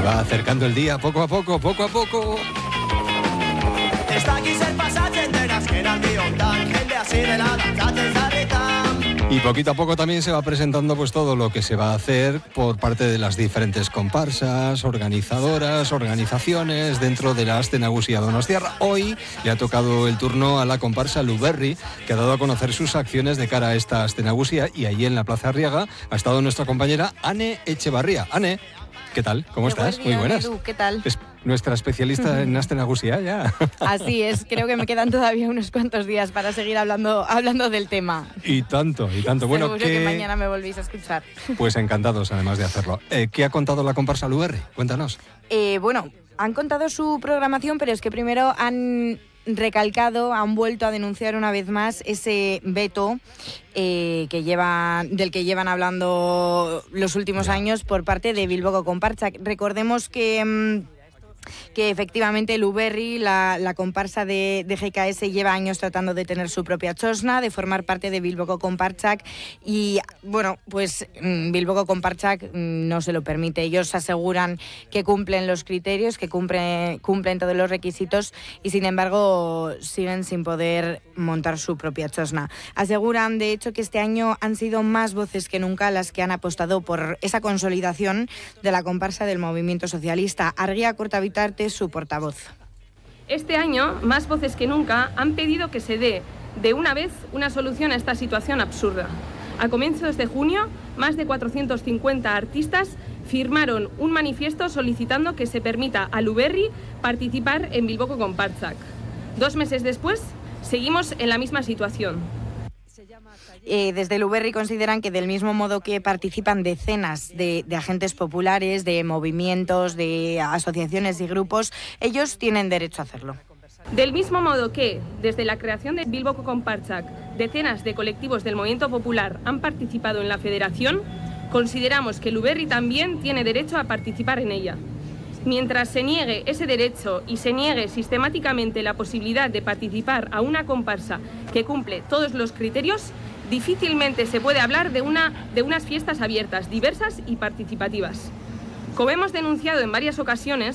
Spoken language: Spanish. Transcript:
va acercando el día poco a poco, poco a poco. Y poquito a poco también se va presentando pues todo lo que se va a hacer por parte de las diferentes comparsas, organizadoras, organizaciones dentro de la Aste Nagusia Donostiarra. Hoy le ha tocado el turno a la comparsa Luberri, que ha dado a conocer sus acciones de cara a esta Aste Nagusia, y allí en la Plaza Arriaga ha estado nuestra compañera Ane Echevarría. Ane, ¿qué tal? ¿Cómo estás? Muy buenas. Edu, ¿qué tal? Es nuestra especialista en Aste Nagusia ya. Así es, creo que me quedan todavía unos cuantos días para seguir hablando del tema. Y tanto, y tanto. Bueno, seguro que mañana me volvéis a escuchar. Pues encantados, además de hacerlo. ¿Qué ha contado la comparsa Luberri? Cuéntanos. Bueno, han contado su programación, pero es que primero han recalcado, han vuelto a denunciar una vez más ese veto del que llevan hablando los últimos años por parte de Bilboko Konpartsak. Recordemos que efectivamente Luberri, la comparsa de GKS, lleva años tratando de tener su propia txosna, de formar parte de Bilboko Konpartsak, y bueno, pues Bilboko Konpartsak no se lo permite. Ellos aseguran que cumplen los criterios, que cumplen todos los requisitos, y sin embargo siguen sin poder montar su propia txosna. Aseguran de hecho que este año han sido más voces que nunca las que han apostado por esa consolidación de la comparsa del movimiento socialista. Argia Cortavitarte, su portavoz. Este año, más voces que nunca han pedido que se dé de una vez una solución a esta situación absurda. A comienzos de junio, más de 450 artistas firmaron un manifiesto solicitando que se permita a Luberri participar en Bilboko Konpartsak. 2 meses después, seguimos en la misma situación. Desde Luberri consideran que del mismo modo que participan decenas de agentes populares, de movimientos, de asociaciones y grupos, ellos tienen derecho a hacerlo. Del mismo modo que, desde la creación de Bilboko Konpartsak, decenas de colectivos del movimiento popular han participado en la federación, consideramos que Luberri también tiene derecho a participar en ella. Mientras se niegue ese derecho y se niegue sistemáticamente la posibilidad de participar a una comparsa que cumple todos los criterios, difícilmente se puede hablar de unas fiestas abiertas, diversas y participativas. Como hemos denunciado en varias ocasiones,